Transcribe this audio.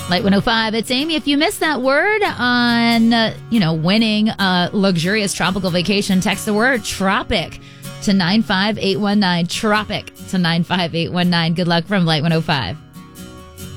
Light 105, it's Amy. If you missed that word on, winning a luxurious tropical vacation, text the word tropic to 95819. Tropic to 95819. Good luck from Light 105.